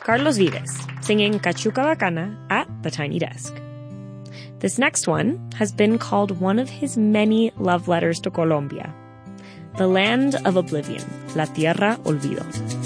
Carlos Vives, singing Cachuca Bacana at the Tiny Desk. This next one has been called one of his many love letters to Colombia, the land of oblivion, La Tierra Olvido.